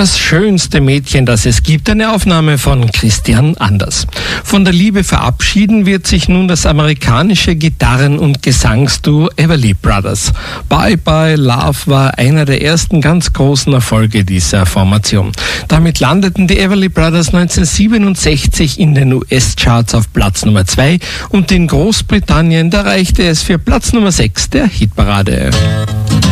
Das schönste Mädchen, das es gibt, eine Aufnahme von Christian Anders. Von der Liebe verabschieden wird sich nun das amerikanische Gitarren- und Gesangsduo Everly Brothers. Bye Bye Love war einer der ersten ganz großen Erfolge dieser Formation. Damit landeten die Everly Brothers 1967 in den US-Charts auf Platz Nummer 2 und in Großbritannien, da reichte es für Platz Nummer 6 der Hitparade.